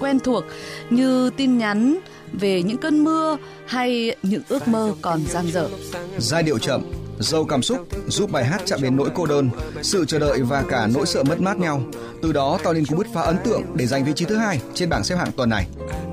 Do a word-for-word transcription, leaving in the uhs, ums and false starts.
quen thuộc như tin nhắn về những cơn mưa hay những ước mơ còn dang dở. Giai điệu chậm, giàu cảm xúc giúp bài hát chạm đến nỗi cô đơn, sự chờ đợi và cả nỗi sợ mất mát nhau. Từ đó tạo nên cú bứt phá ấn tượng để giành vị trí thứ hai trên bảng xếp hạng tuần này.